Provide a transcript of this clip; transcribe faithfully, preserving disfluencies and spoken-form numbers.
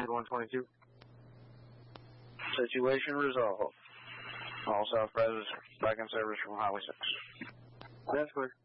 one twenty-two. Situation resolved. All South Riders back in service from Highway six. That's clear.